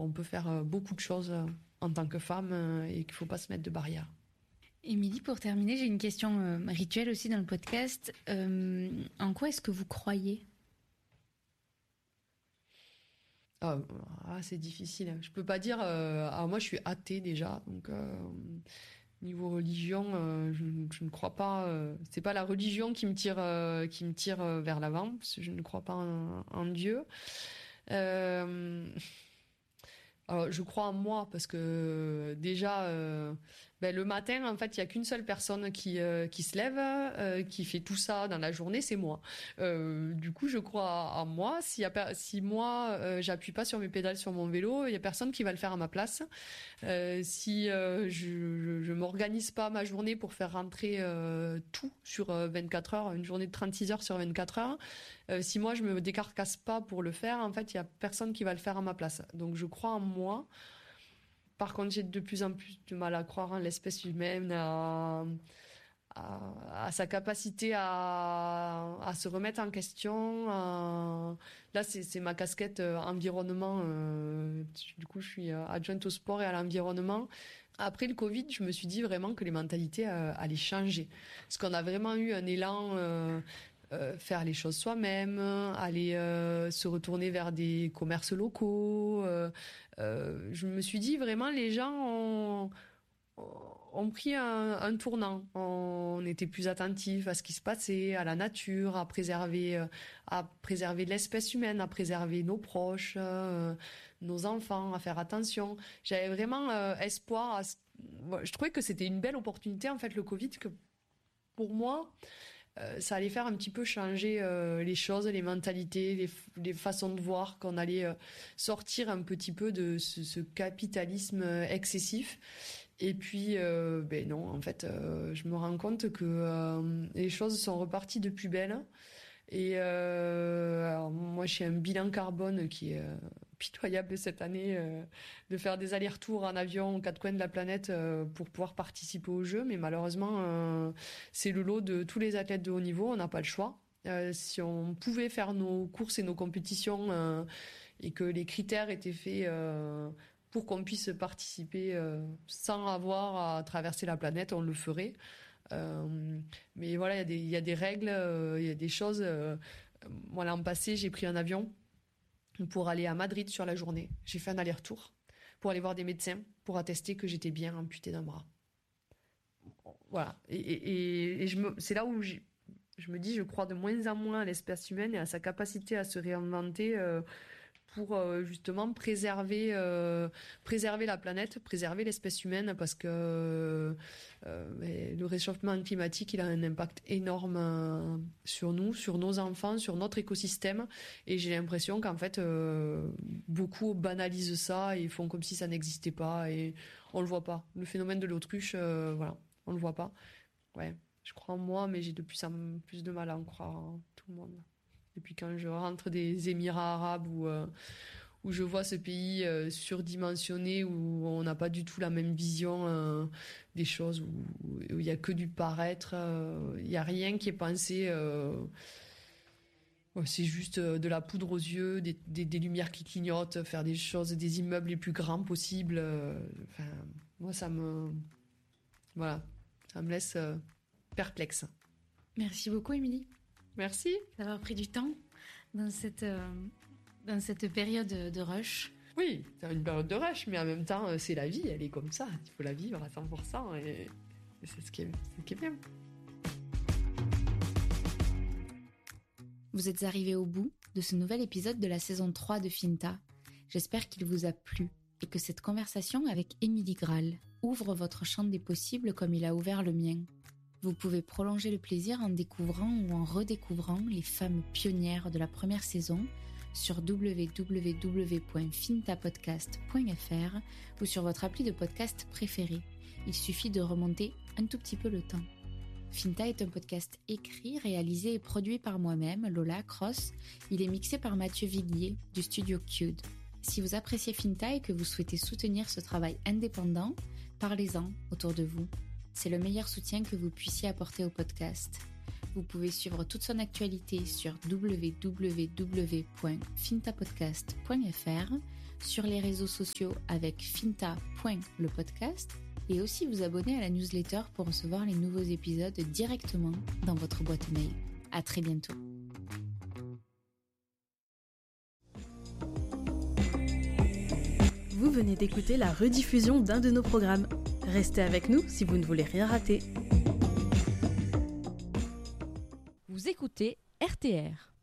on peut faire beaucoup de choses en tant que femme et qu'il faut pas se mettre de barrières. Émilie, pour terminer, j'ai une question rituelle aussi dans le podcast. En quoi est-ce que vous croyez ? C'est difficile. Je peux pas dire. Moi, je suis athée déjà, donc niveau religion, je ne crois pas. C'est pas la religion qui me tire vers l'avant, parce que je ne crois pas en Dieu. Alors, je crois en moi parce que déjà, le matin, en fait, il y a qu'une seule personne qui se lève, qui fait tout ça dans la journée, c'est moi. Du coup, je crois en moi. Si moi, j'appuie pas sur mes pédales sur mon vélo, il y a personne qui va le faire à ma place. Si je m'organise pas ma journée pour faire rentrer tout sur 24 heures, une journée de 36 heures sur 24 heures, si moi je me décarcasse pas pour le faire, en fait, il y a personne qui va le faire à ma place. Donc je crois en moi. Par contre, j'ai de plus en plus de mal à croire en l'espèce humaine, à sa capacité à se remettre en question. Là, c'est ma casquette environnement. Du coup, je suis adjointe au sport et à l'environnement. Après le Covid, je me suis dit vraiment que les mentalités allaient changer. Parce qu'on a vraiment eu un élan... faire les choses soi-même, aller se retourner vers des commerces locaux. Je me suis dit vraiment les gens ont pris un tournant. On était plus attentifs à ce qui se passait, à la nature, à préserver l'espèce humaine, à préserver nos proches, nos enfants, à faire attention. J'avais vraiment espoir. Je trouvais que c'était une belle opportunité en fait le Covid, que pour moi ça allait faire un petit peu changer les choses, les mentalités, les façons de voir, qu'on allait sortir un petit peu de ce capitalisme excessif. Et puis, non, en fait, je me rends compte que les choses sont reparties de plus belle. Et alors moi, j'ai un bilan carbone qui est pitoyable cette année, de faire des allers-retours en avion aux quatre coins de la planète pour pouvoir participer aux Jeux. Mais malheureusement, c'est le lot de tous les athlètes de haut niveau. On n'a pas le choix. Si on pouvait faire nos courses et nos compétitions et que les critères étaient faits pour qu'on puisse participer sans avoir à traverser la planète, on le ferait. Mais voilà, il y a des règles, il y a des choses. Moi, l'an passé, j'ai pris un avion pour aller à Madrid sur la journée. J'ai fait un aller-retour pour aller voir des médecins pour attester que j'étais bien amputée d'un bras. Voilà. Et c'est là où je me dis, je crois de moins en moins à l'espèce humaine et à sa capacité à se réinventer pour justement préserver la planète, préserver l'espèce humaine, parce que le réchauffement climatique, il a un impact énorme sur nous, sur nos enfants, sur notre écosystème. Et j'ai l'impression qu'en fait, beaucoup banalisent ça et font comme si ça n'existait pas, et on le voit pas. Le phénomène de l'autruche, voilà, on le voit pas. Ouais, je crois en moi, mais j'ai de plus en plus de mal à en croire en tout le monde. Depuis quand je rentre des Émirats arabes où je vois ce pays surdimensionné, où on n'a pas du tout la même vision des choses, où il n'y a que du paraître, il n'y a rien qui est pensé. C'est juste de la poudre aux yeux, des lumières qui clignotent, faire des choses, des immeubles les plus grands possibles. Moi, ça me laisse perplexe. Merci beaucoup, Émilie. Merci d'avoir pris du temps dans cette période de rush. Oui, c'est une période de rush, mais en même temps, c'est la vie, elle est comme ça. Il faut la vivre à 100% et c'est ce qui est bien. Vous êtes arrivés au bout de ce nouvel épisode de la saison 3 de Finta. J'espère qu'il vous a plu et que cette conversation avec Émilie Graal ouvre votre champ des possibles comme il a ouvert le mien. Vous pouvez prolonger le plaisir en découvrant ou en redécouvrant les femmes pionnières de la première saison sur www.fintapodcast.fr ou sur votre appli de podcast préféré. Il suffit de remonter un tout petit peu le temps. Finta est un podcast écrit, réalisé et produit par moi-même, Lola Cross. Il est mixé par Mathieu Viguier du studio Cued. Si vous appréciez Finta et que vous souhaitez soutenir ce travail indépendant, parlez-en autour de vous. C'est le meilleur soutien que vous puissiez apporter au podcast. Vous pouvez suivre toute son actualité sur www.fintapodcast.fr sur les réseaux sociaux avec finta.lepodcast et aussi vous abonner à la newsletter pour recevoir les nouveaux épisodes directement dans votre boîte mail. À très bientôt. Vous venez d'écouter la rediffusion d'un de nos programmes. Restez avec nous si vous ne voulez rien rater. Vous écoutez RTR.